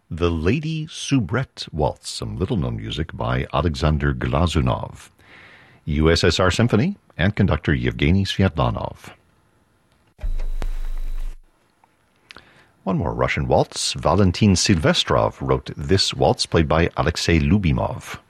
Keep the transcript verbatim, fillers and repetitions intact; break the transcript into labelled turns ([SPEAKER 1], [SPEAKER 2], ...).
[SPEAKER 1] The Lady Soubrette Waltz, some little-known music by Alexander Glazunov. U S S R Symphony and conductor Yevgeny Sviatlanov. One more Russian waltz. Valentin Silvestrov wrote this waltz, played by Alexei Lubimov.